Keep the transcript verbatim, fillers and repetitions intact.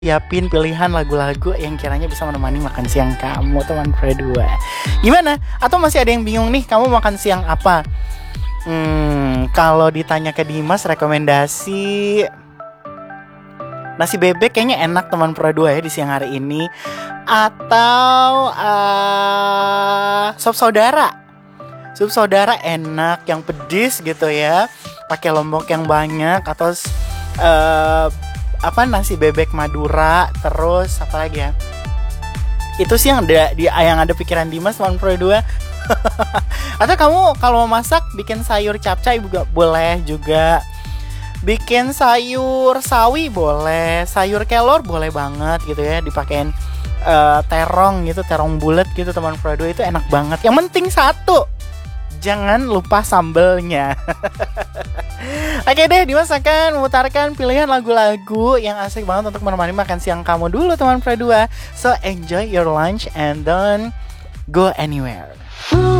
siapin pilihan lagu-lagu yang kiranya bisa menemani makan siang kamu teman Pro dua. Gimana? Atau masih ada yang bingung nih, kamu makan siang apa? Hmm, kalau ditanya ke Dimas rekomendasi nasi bebek kayaknya enak teman Pro dua ya di siang hari ini. Atau uh, sop saudara. Sop saudara enak, yang pedis gitu ya, pakai lombok yang banyak. Atau uh, apa nasi bebek Madura, terus apa lagi ya? Itu sih yang ada di yang ada pikiran Dimas teman Pro dua. Atau kamu kalau mau masak bikin sayur capcay juga boleh juga. Bikin sayur sawi boleh, sayur kelor boleh banget gitu ya, dipakein uh, terong gitu, terong bulat gitu teman Pro dua, itu enak banget. Yang penting satu, jangan lupa sambelnya. Oke deh, Dimas akan memutarkan pilihan lagu-lagu yang asik banget untuk menemani makan siang kamu dulu teman Pro dua. So enjoy your lunch and don't go anywhere.